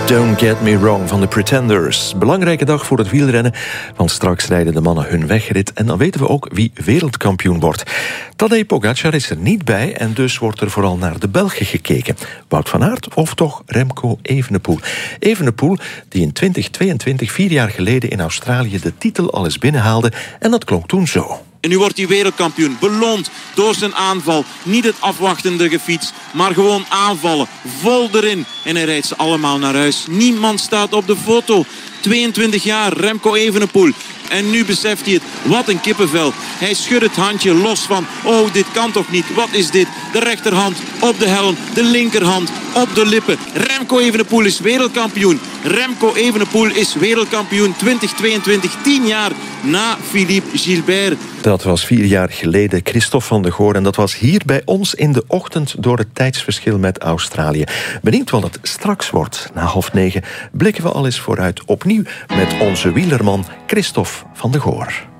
Don't Get Me Wrong van de Pretenders. Belangrijke dag voor het wielrennen, want straks rijden de mannen hun wegrit en dan weten we ook wie wereldkampioen wordt. Tadej Pogačar is er niet bij en dus wordt er vooral naar de Belgen gekeken. Wout van Aert of toch Remco Evenepoel? Evenepoel die in 2022, 4 jaar geleden in Australië, de titel al eens binnenhaalde en dat klonk toen zo. En nu wordt hij wereldkampioen, beloond door zijn aanval. Niet het afwachtende gefiets, maar gewoon aanvallen. Vol erin. En hij rijdt ze allemaal naar huis. Niemand staat op de foto. 22 jaar, Remco Evenepoel. En nu beseft hij het. Wat een kippenvel. Hij schudt het handje los van... Oh, dit kan toch niet? Wat is dit? De rechterhand op de helm. De linkerhand op de lippen. Remco Evenepoel is wereldkampioen. Remco Evenepoel is wereldkampioen 2022. 10 jaar na Philippe Gilbert. Dat was 4 jaar geleden, Christophe van der Goor. En dat was hier bij ons in de ochtend door het tijdsverschil met Australië. Benieuwd wat het straks wordt. Na 8:30 blikken we al eens vooruit opnieuw met onze wielerman Christophe van der Goor.